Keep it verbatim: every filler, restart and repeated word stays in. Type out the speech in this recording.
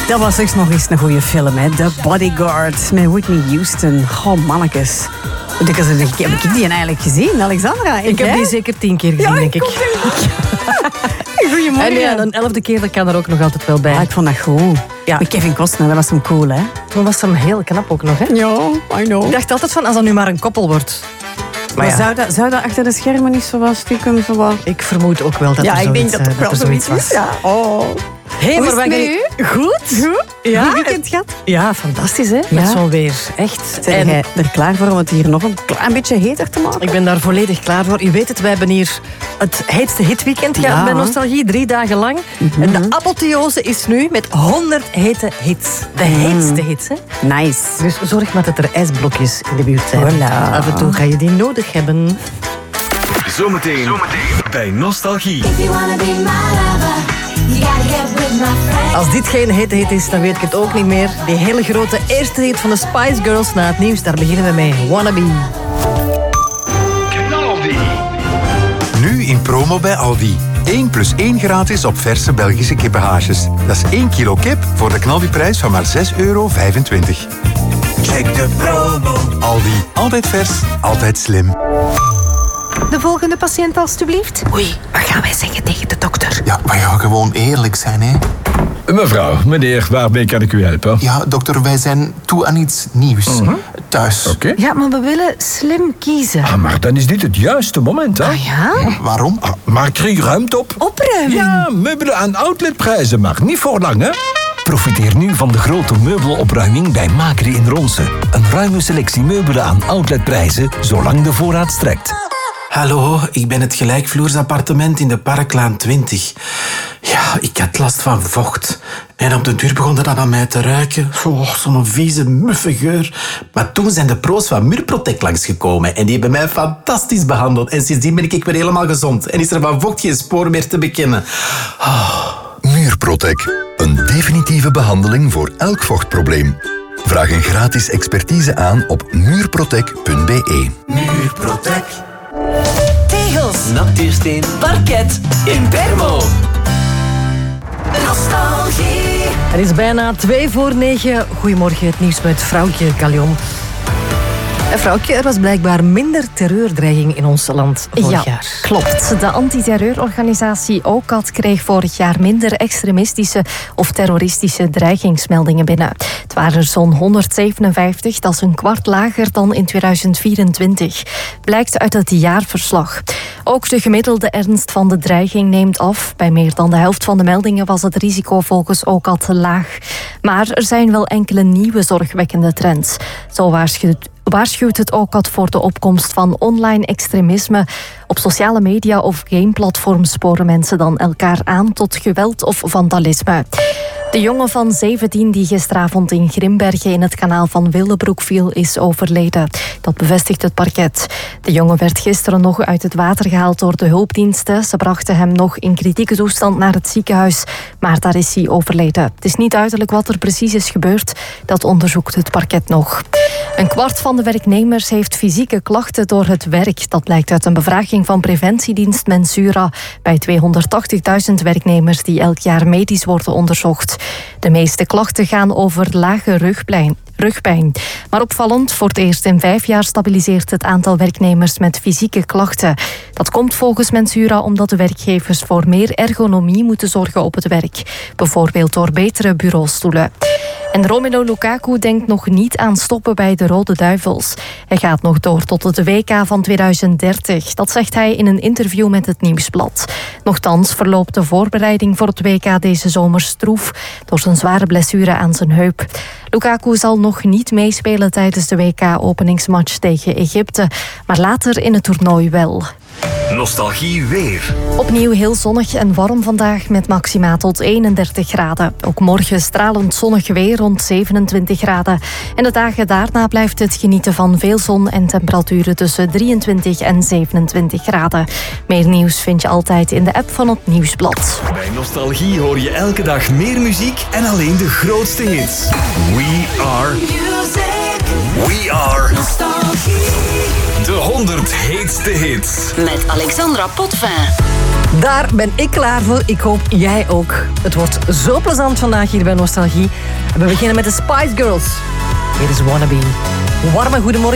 Dat was echt nog eens een goede film, hè? The Bodyguard met Whitney Houston. Oh, mannetjes. Heb ik die eigenlijk gezien, Alexandra? Ik, ik heb die zeker tien keer gezien, ja, denk ik. Goedemorgen. En ja, een elfde keer, dat kan er ook nog altijd wel bij. Ah, ik vond dat goed. Ja. Met Kevin Costner, dat was hem cool, hè? Toen was hem heel knap ook nog, hè? Ja, I know. Ik dacht altijd van, als dat nu maar een koppel wordt. Maar, maar ja. ja. zou, dat, zou dat achter de schermen niet zo was, stiekem zo wat? Ik vermoed ook wel dat ja, er ik denk zoiets, dat het dat wel er zoiets was. Ja. Oh. Hey, Hoe maar is het met u? Goed. Goed? Ja. Goed weekend gehad? Ja, fantastisch, hè? Ja. Met zo'n weer. Echt. Zijn En jij er klaar voor om het hier nog een klein beetje heter te maken? ik ben daar volledig klaar voor. U weet het, wij hebben hier het heetste hitweekend gehad Ja. bij Nostalgie. Drie dagen lang. Mm-hmm. En de apotheose is nu met honderd hete hits. De heetste hits, hè? Nice. Dus zorg maar dat er ijsblokjes in de buurt zijn. Voilà. Af en toe ga je die nodig hebben. Zometeen, Zometeen bij Nostalgie. Als dit geen hete hit is, dan weet ik het ook niet meer. Die hele grote eerste hit van de Spice Girls na het nieuws, daar beginnen we mee. Wannabe. Knaldi. Nu in promo bij Aldi. één plus één gratis op verse Belgische kippenhaasjes. Dat is één kilo kip voor de knaldiprijs van maar zes euro vijfentwintig. Check de promo. Aldi. Altijd vers, altijd slim. De volgende patiënt, alstublieft. Oei, wat gaan wij zeggen tegen de dokter? Ja, maar ja, gewoon eerlijk zijn, hè. Mevrouw, meneer, waarmee kan ik u helpen? Ja, dokter, wij zijn toe aan iets nieuws. Uh-huh. Thuis. Oké. Okay. Ja, maar we willen slim kiezen. Ah, maar dan is dit het juiste moment, hè? Ah ja? Waarom? Ah, maak er ruimte op. Opruimen? Ja, meubelen aan outletprijzen, maar niet voor lang, hè? Profiteer nu van de grote meubelopruiming bij Makri in Ronsen. Een ruime selectie meubelen aan outletprijzen, zolang de voorraad strekt. Hallo, ik ben het gelijkvloersappartement in de Parklaan twintig. Ja, ik had last van vocht. En op de duur begon dat aan mij te ruiken. Oh, zo'n vieze, muffe geur. Maar toen zijn de pro's van Muurprotect langsgekomen. En die hebben mij fantastisch behandeld. En sindsdien ben ik weer helemaal gezond. En is er van vocht geen spoor meer te bekennen. Oh. Muurprotect. Een definitieve behandeling voor elk vochtprobleem. Vraag een gratis expertise aan op muurprotect punt b e. Muurprotect. Tegels, natuursteen, parket, Impermo. Nostalgie. Het is bijna twee voor negen. Goedemorgen, het nieuws met Vrouwtje Gallion. En Vrouwtje, er was blijkbaar minder terreurdreiging in ons land vorig ja, jaar. Klopt. De antiterreurorganisatie O C A D kreeg vorig jaar minder extremistische of terroristische dreigingsmeldingen binnen. Het waren er zo'n honderdzevenenvijftig, dat is een kwart lager dan in tweeduizend vierentwintig. Blijkt uit het jaarverslag. Ook de gemiddelde ernst van de dreiging neemt af. Bij meer dan de helft van de meldingen was het risico volgens O C A D laag. Maar er zijn wel enkele nieuwe zorgwekkende trends. Zo waarschuwt waarschuwt het O C A D voor de opkomst van online extremisme. Op sociale media of gameplatforms sporen mensen dan elkaar aan tot geweld of vandalisme. De jongen van zeventien die gisteravond in Grimbergen in het kanaal van Willebroek viel, is overleden. Dat bevestigt het parket. De jongen werd gisteren nog uit het water gehaald door de hulpdiensten. Ze brachten hem nog in kritieke toestand naar het ziekenhuis, maar daar is hij overleden. Het is niet duidelijk wat er precies is gebeurd. Dat onderzoekt het parket nog. Een kwart van de werknemers heeft fysieke klachten door het werk. Dat blijkt uit een bevraging van preventiedienst Mensura bij tweehonderdtachtigduizend werknemers die elk jaar medisch worden onderzocht. De meeste klachten gaan over lage rugpijn. rugpijn. Maar opvallend, voor het eerst in vijf jaar stabiliseert het aantal werknemers met fysieke klachten. Dat komt volgens Mensura omdat de werkgevers voor meer ergonomie moeten zorgen op het werk. Bijvoorbeeld door betere bureaustoelen. En Romelu Lukaku denkt nog niet aan stoppen bij de Rode Duivels. Hij gaat nog door tot het W K van tweeduizend dertig. Dat zegt hij in een interview met het Nieuwsblad. Nochtans verloopt de voorbereiding voor het W K deze zomer stroef door zijn zware blessure aan zijn heup. Lukaku zal nog niet meespelen tijdens de W K-openingsmatch tegen Egypte, maar later in het toernooi wel. Nostalgie weer. Opnieuw heel zonnig en warm vandaag met maxima tot eenendertig graden. Ook morgen stralend zonnig weer rond zevenentwintig graden. En de dagen daarna blijft het genieten van veel zon en temperaturen tussen drieëntwintig en zevenentwintig graden. Meer nieuws vind je altijd in de app van het Nieuwsblad. Bij Nostalgie hoor je elke dag meer muziek en alleen de grootste hits. We are... Music. We are... Nostalgie. De honderd heetste hits. Met Alexandra Potvin. Daar ben ik klaar voor. Ik hoop jij ook. Het wordt zo plezant vandaag hier bij Nostalgie. We beginnen met de Spice Girls. Dit is Wannabe. Warme goedemorgen.